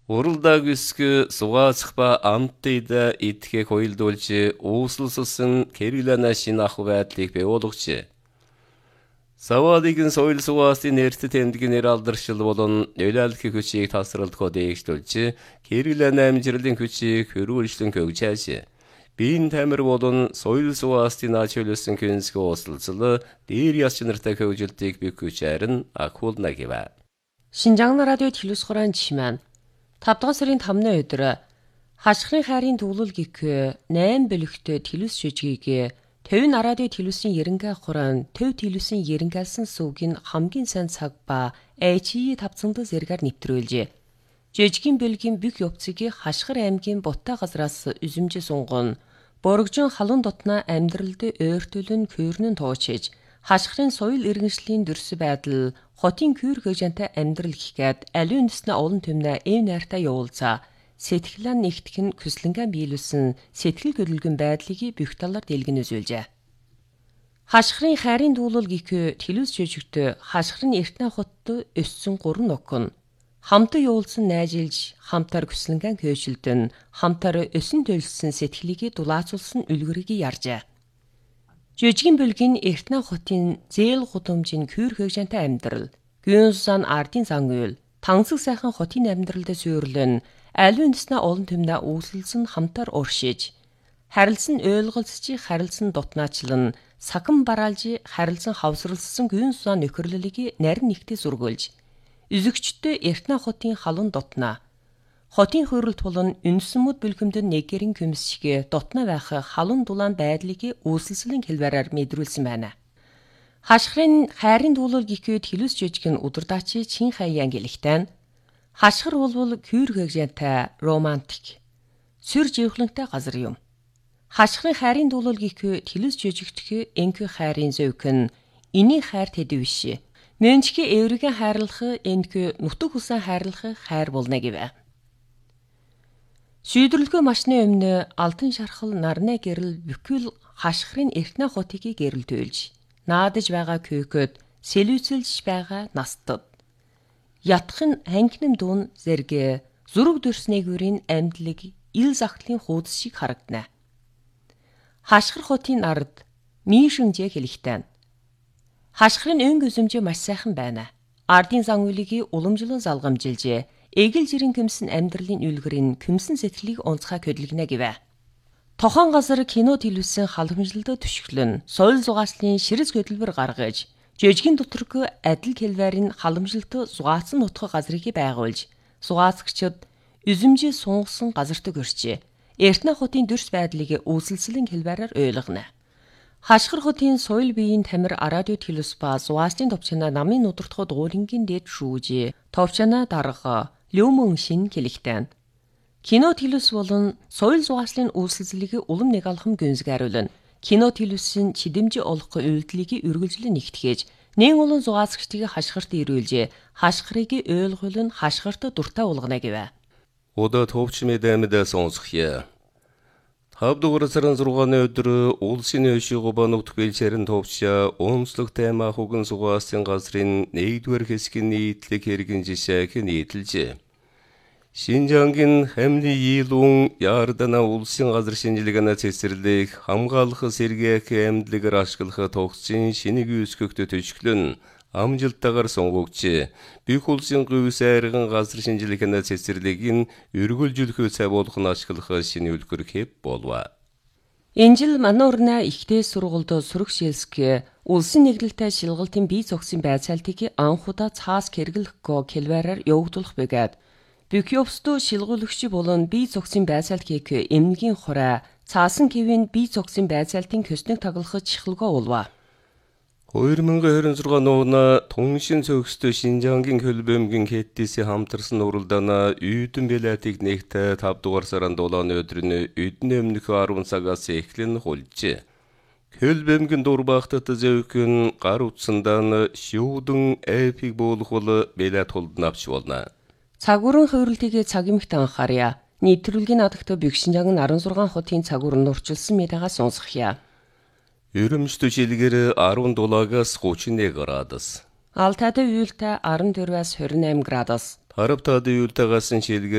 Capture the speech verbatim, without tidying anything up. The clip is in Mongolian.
Уралдааг үсгü сугаацхба амттайда итгэхийг хоёулдуулж ууслалсан Кириллана шинэ ах байдлыг бий болгож. Савадыгын соёл сугаастын эрт тэмдгэнээр алдаршил болон нөлөөлөх хүчийг тасралтгоо дээгшүүлж Кириллана амжилтын хүчийг хөрвүүлжлэн көгжөөж. Бин тамир болон соёл сугаастын ачаалсан күнсг ууслалцал дээр яс чанартай хөгжилтийг бихүүчээр нь ахуулна гэв. Шинжаан радио телевизхорон чимэн тавдугаар сарын тамны өдөр хашхрын хайрын төвлөл гих найм бөлөгтэй телевиз шижгийг Төвн радио телевизийн ерөнхий хуран Төв телевизийн ерөнхийлсэн сүгийн хамгийн сайн цаг ба эйч и тавцандаа зэргээр нэвтрүүлжээ. Жижигэн бэлгийн бүх явцыг хашхар аймгийн Бутаа газраас үзэмжээ сунгон боргожин халуун дотна амьдралд ойртуулн көөрнөн туучиж хашхрын соёл иргэншлийн дөрс байдал хотын күүр хөжөнтэй амьдрал гэхэд аливаа үндэснэ олон төмнө эв найртай явуулцаа сэтгэлэн нэгтгэх нь хүслэнгэн биелүүлсэн сэтгэл хөдлөлгөн байдлыг бүх талаар дэлгэн үзүүлжээ. Хашхрын хайрын дуулал гих телевиз жижигт хашхрын эртнэ хотод өссөн гурван нөхөн хамтаа явуулсан найжилж хамтаар хүслэнгэн хөөшөлдөн хамтаар өсөн төлсөн сэтгэлийг дулаацуулсан үлгэрийг ярьжээ. Жижигэн бөлгийн эртнэ хотын зээл гудамжийн күүр хөжөнтэй амьдрал гүнсан ардын зан үйл тансаг сайхан хотын амьдралд суйрлэн аливаа үндэснэ олон төмнө үүсэлсэн хамтаар уршиж харилцан ойлголцож харилцан дутнаачлан саган бараалж харилцан хавсралсан гүнсан нөхөрлөлийг нарийн нэгтээ зургуулж үзэгчдөө эртнэ хотын халуун дутнаа хотын хөрөлт болон үндэсмүүд бүлгэмдэн нэгэрийн көмсчгээ дутнаа байх халуун дулаан байдлыг үүсэлслийн хэлбэрээр мэдрүүлсэн байна. Хашхрын хайрын дуулал гих телевиз жижиг нь удирдаачи чин хаяан гэлихтэн хашхар болвол күүр хөжөнтэй романтик сүр живхлэнтэй газар юм. Хашхрын хайрын дуулал гих телевиз жижигдэх энхэ хайрын зөвкөн эний хайр тэд биш. Мөнчки эврэгэн хайрлах энхэ нутаг хүсэн хайрлах хайр болно гэв. Шийдвэрлэгээ машны өмнө алтан шархал нарны гэрэл бүхэл хашхрын эртнэ хотыг гэрэл төлж наадаж байгаа күйköd сэлүүцэлж байгаа настад ятхын ханхным дуун зэрэг зүрэг дөрснэгүрийн амьдлыг ил захлын хуудас шиг харагдана. Хашхар хотын ард мишүнжээ хэлэхтэн. Хашхрын өн үзэмжээ маш сайхан байна. Ардын зан үйлийг уламжлан залгамжилжээ. Эгэл жирийн көмсөн амьдралын үлгэрийн көмсөн сэтгэлийг онцгой хөдөлгөнө гэв. Тохон газар кино телевизийн халамжилтад түшиглэн соёл зугааслын ширэс хөдөлбөр гаргаж жижигэн доторг адил хэлбэрийн халамжилт зугаацсан нутаг газрыг байгуулж зугаацгчид үзэмжээ сунгасан газарт гөрчээ. Эртнэ хотын дөрс байдлыг үүсэлслийн хэлбэрээр ойлгоно. Хашхар хотын соёл биеийн тамир радио телевиз ба зугаацлын товчнаа намын нудартхад дуулингийн дээд шүүжээ. Товчнаа дарга Лёмөн шин хэлэхтэн. Кино телевиз болон соёл зугааслын үйлсэлцлийг улам нэг алхам гүнзгийруулна. Кино телевизийн чидэмжи олох үйлдэлийг үргэлжлэн нэгтгэж, нэн олон зугаацчдыг хашхарт ирүүлж, хашхрыг ойлгуулн хашхарт дуртай болгоно гэв. Удаа товч мэдэмэдэ сонсхия. Тавдугаар сарын зургааны өдөр улсын өшөөгөө бануут бэлчээрэн товчя онцлог тайма хуган сугаасын газрын нэгдүгээр хэсгийн нийтлэг хэрэгэн жишээг нийтэлжээ. Шинжаангийн хамны ийлүүн яардана улсын газар шинжилгээний цэцэрлэг хамгаалах сэргээх амьдлыгаар ашиглах тогтсон шинийг үүсгэхтэй төчглөн амжилттайгаар сонгогдсон. Бүх улсын говьс айрган газар шинжилгээний цэцэрлэгийн өргөлжүүлэх цай болох нь ашиглах шинэ үлгэр хэв болов. Энэ жил манай орны ихтэй сургуульд Сурагшилск улсын нэглэлтэй шилгалтын бие зогсон байцаалтыг анхудаа цаас хэрэглэхгүй хэлбэрээр явагдуулах бөгөөд бүх явцдоо шилгуулагч болон бие зогсон байцаалтыг эмнэгийн хураа цаасан кевин бие зогсон байцаалтын көснөг таглахад чухалгаа болов. хоёр мянган хорин зургааны оны туншин цогцтой Шинжаангийн хөлбөмбөгийн хэттээсээ хамтарсан уралдаана үйдэн билетийг нэгтээ тавдугаар сарын дулааны өдрийн эдэн өмнөх арван цагаас эхлэн хулжээ. Хөлбөмбөгийн дурбахтад зэвхэн гар утсандан шүүдэн эпик болох бол билет холдон авч болно. Цагуурын хувирлтыг цагимэгт анхаарья. Нийтрүүлгийн надагт бүх Шинжаангийн арван зургаан хотын цагуурын урчилсан мэдаагаас сонсхия. Өрөмжтөж илгэр арван дулаагаас гучин нэг градус. Алтайд уйлтай арван дөрвөөс хорин eight градус. Харав таад уйлтаагаас шилгэр